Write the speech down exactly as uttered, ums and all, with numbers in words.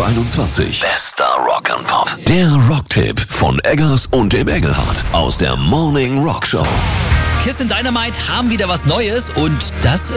Radio einundzwanzig. Bester Rock and Pop. Der Rocktipp von Eggers und dem Engelhardt aus der Morning Rock Show. Kiss in Dynamite haben wieder was Neues und das